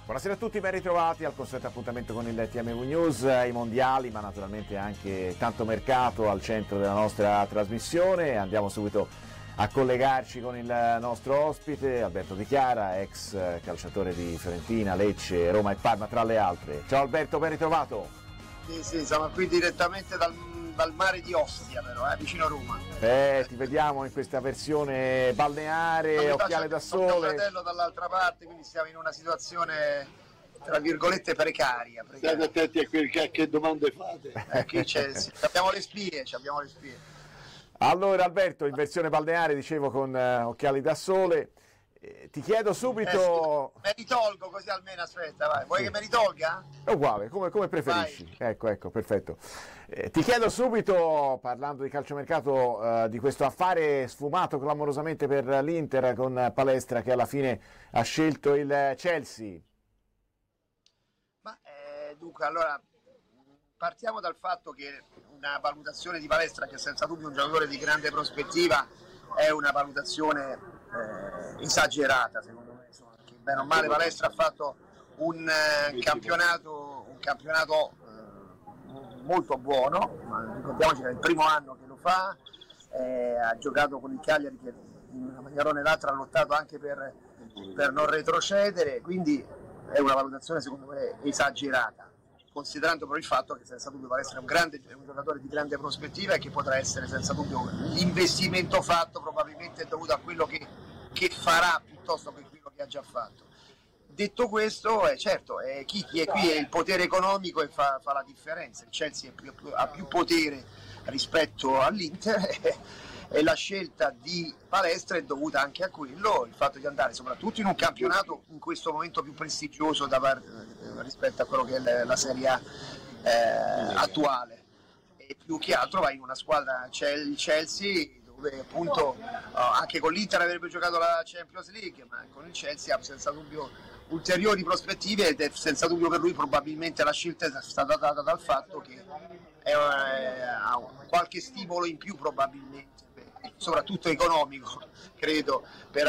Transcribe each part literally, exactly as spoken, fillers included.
Buonasera a tutti, ben ritrovati al consueto appuntamento con il T M V News, i mondiali, ma naturalmente anche tanto mercato al centro della nostra trasmissione. Andiamo subito a collegarci con il nostro ospite, Alberto Di Chiara, ex calciatore di Fiorentina, Lecce, Roma e Parma tra le altre. Ciao Alberto, ben ritrovato. Sì, sì, siamo qui direttamente dal, dal mare di Ostia, però, eh, vicino a Roma. Eh, ti vediamo in questa versione balneare, occhiale da sole. Ho mio fratello dall'altra parte, quindi siamo in una situazione tra virgolette precaria. precaria. State attenti a, quel, a che domande fate. Eh, qui c'è, sì, abbiamo le spie, abbiamo le spie. Allora Alberto, in versione balneare, dicevo, con uh, occhiali da sole. Eh, ti chiedo subito... Eh, me li tolgo così almeno, aspetta, vai. Vuoi sì. che me li tolga? È uguale, come, come preferisci. Vai. Ecco, ecco, perfetto. Eh, ti chiedo subito, parlando di calciomercato, uh, di questo affare sfumato clamorosamente per l'Inter con Palestra, che alla fine ha scelto il Chelsea. Ma eh, dunque, allora, partiamo dal fatto che una valutazione di Palestra, che senza dubbio è un giocatore di grande prospettiva, è una valutazione eh, esagerata, secondo me. Insomma, perché bene o male Palestra ha fatto un eh, campionato, un campionato eh, molto buono, ma ricordiamoci che è il primo anno che lo fa, eh, ha giocato con il Cagliari che in una maniera o nell'altra ha lottato anche per, per non retrocedere, quindi è una valutazione secondo me esagerata, considerando però il fatto che senza dubbio Palestra è un, grande, è un giocatore di grande prospettiva e che potrà essere senza dubbio l'investimento fatto probabilmente dovuto a quello che, che farà piuttosto che quello che ha già fatto. Detto questo, è certo, è chi, chi è qui è il potere economico e fa, fa la differenza. Il Chelsea è più, ha più potere rispetto all'Inter e la scelta di Palestra è dovuta anche a quello, il fatto di andare soprattutto in un campionato in questo momento più prestigioso da par- rispetto a quello che è la Serie A eh, attuale, e più che altro vai in una squadra, c'è il Chelsea, dove appunto anche con l'Inter avrebbe giocato la Champions League, ma con il Chelsea ha senza dubbio ulteriori prospettive ed è senza dubbio per lui probabilmente la scelta è stata data dal fatto che è, ha qualche stimolo in più probabilmente, soprattutto economico, credo, per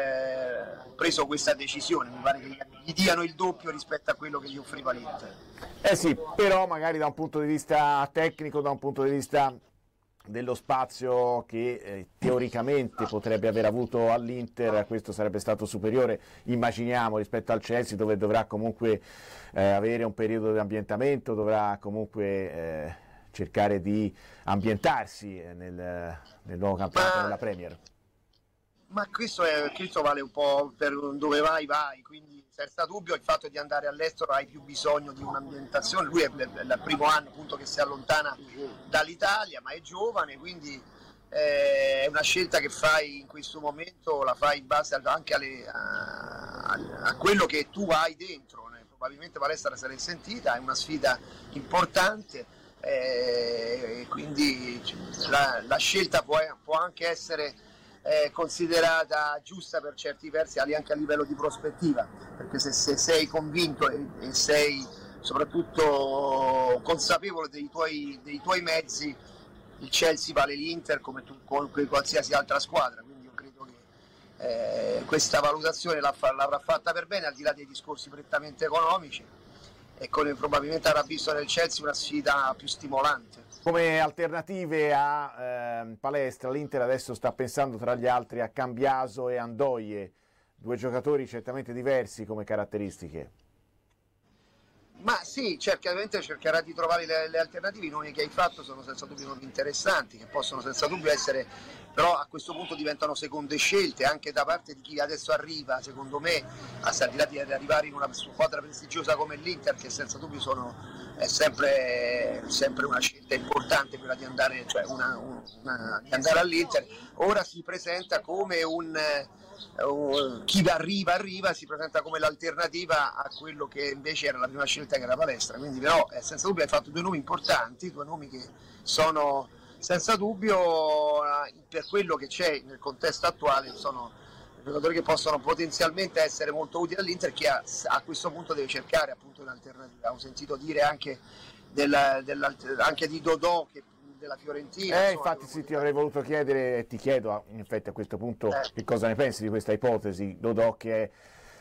aver preso questa decisione. Mi pare che gli diano il doppio rispetto a quello che gli offriva l'Inter. Eh sì, però magari da un punto di vista tecnico, da un punto di vista dello spazio che eh, teoricamente potrebbe aver avuto all'Inter, questo sarebbe stato superiore, immaginiamo, rispetto al Chelsea, dove dovrà comunque eh, avere un periodo di ambientamento, dovrà comunque eh, cercare di ambientarsi nel, nel nuovo campionato ma, della Premier. Ma questo, è, questo vale un po' per dove vai, vai, quindi senza dubbio il fatto di andare all'estero hai più bisogno di un'ambientazione. Lui è il primo anno appunto che si allontana dall'Italia, ma è giovane, quindi è una scelta che fai in questo momento, la fai in base anche alle, a, a quello che tu hai dentro. Probabilmente Palestra se l'è sentita, è una sfida importante. Eh, quindi la, la scelta può, può anche essere eh, considerata giusta per certi versi anche a livello di prospettiva, perché se, se sei convinto e, e sei soprattutto consapevole dei tuoi, dei tuoi mezzi, il Chelsea vale l'Inter come, tu, come qualsiasi altra squadra, quindi io credo che eh, questa valutazione l'avrà fatta per bene, al di là dei discorsi prettamente economici, e con, probabilmente avrà visto nel Chelsea una sfida più stimolante. Come alternative a eh, Palestra, l'Inter adesso sta pensando tra gli altri a Cambiaso e Andoie, due giocatori certamente diversi come caratteristiche. Ma sì, certamente cercherà di trovare le, le alternative. I nomi che hai fatto sono senza dubbio nomi interessanti, che possono senza dubbio essere, però a questo punto diventano seconde scelte anche da parte di chi adesso arriva, secondo me, al di là di arrivare in una squadra prestigiosa come l'Inter, che senza dubbio sono, è sempre, sempre una scelta importante quella di andare, cioè una, una, di andare all'Inter. Ora si presenta come un... Uh, chi arriva arriva si presenta come l'alternativa a quello che invece era la prima scelta, che era Palestra, quindi però eh, senza dubbio hai fatto due nomi importanti, due nomi che sono senza dubbio eh, per quello che c'è nel contesto attuale, sono giocatori che possono potenzialmente essere molto utili all'Inter, che a, a questo punto deve cercare appunto un'alternativa. Ho sentito dire anche, della, della, anche di Dodò che della Fiorentina. Eh, insomma, infatti sì, ti avrei voluto chiedere e ti chiedo in effetti a questo punto eh. che cosa ne pensi di questa ipotesi. Dodò che è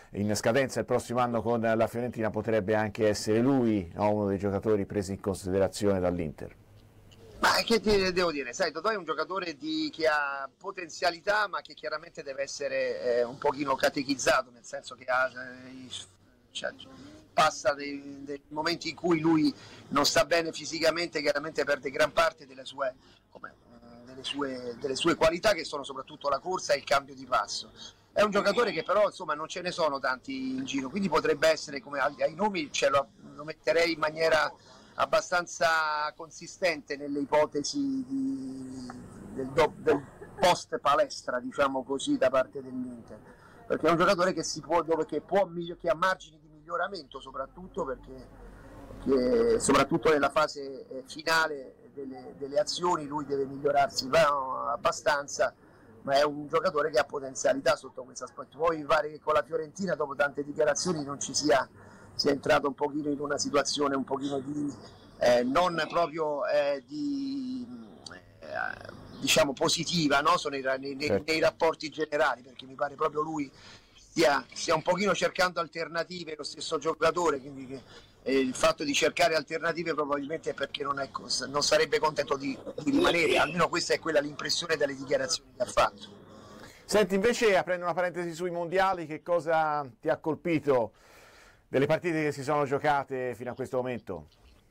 in scadenza il prossimo anno con la Fiorentina, potrebbe anche essere lui, no, uno dei giocatori presi in considerazione dall'Inter. Ma che ti devo dire, sai, Totò è un giocatore di, che ha potenzialità, ma che chiaramente deve essere eh, un pochino catechizzato, nel senso che ha, eh, cioè, passa dei, dei momenti in cui lui non sta bene fisicamente, chiaramente perde gran parte delle sue, come, delle sue, delle sue qualità, che sono soprattutto la corsa e il cambio di passo. È un giocatore che però insomma non ce ne sono tanti in giro, quindi potrebbe essere, come ai nomi ce lo, lo metterei in maniera abbastanza consistente nelle ipotesi di, del, do, del post palestra, diciamo così, da parte dell'Inter, perché è un giocatore che si può, dove che può che ha margini di miglioramento, soprattutto perché che, soprattutto nella fase finale delle, delle azioni lui deve migliorarsi no, abbastanza, ma è un giocatore che ha potenzialità sotto questo aspetto. Poi mi pare che con la Fiorentina, dopo tante dichiarazioni, non ci sia sia entrato un pochino in una situazione un pochino di eh, non proprio eh, di eh, diciamo positiva, no? Sono nei, nei, certo. nei rapporti generali, perché mi pare proprio lui stia, stia un pochino cercando alternative, lo stesso giocatore, quindi che, eh, il fatto di cercare alternative probabilmente è perché non, è, non sarebbe contento di, di rimanere, almeno questa è quella l'impressione dalle dichiarazioni che ha fatto. Senti, invece, aprendo una parentesi sui mondiali, che cosa ti ha colpito delle partite che si sono giocate fino a questo momento?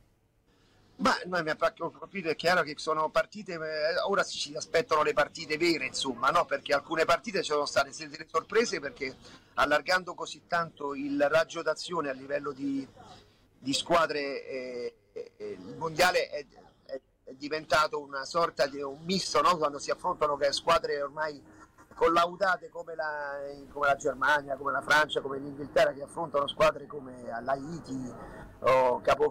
Ma noi mi ha colpito, è chiaro che sono partite, ora si aspettano le partite vere, insomma, no? Perché alcune partite ci sono state delle sorprese, perché allargando così tanto il raggio d'azione a livello di, di squadre, eh, eh, il mondiale è, è, è diventato una sorta di un misto, no? Quando si affrontano squadre ormai collaudate come la, come la Germania, come la Francia, come l'Inghilterra, che affrontano squadre come l'Haiti o Capo